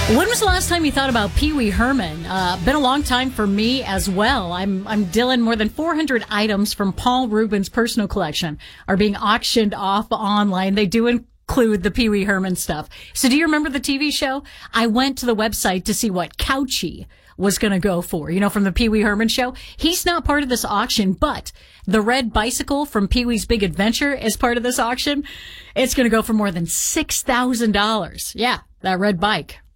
When was the last time you thought about Pee Wee Herman? Been a long time for me as well. I'm Dylan. More than 400 items from Paul Rubens' personal collection are being auctioned off online. They do include the Pee Wee Herman stuff. So do you remember the TV show? I went to the website to see what Couchy was going to go for, from the Pee Wee Herman show. He's not part of this auction, but the red bicycle from Pee Wee's Big Adventure is part of this auction. It's going to go for more than $6,000. Yeah, that red bike.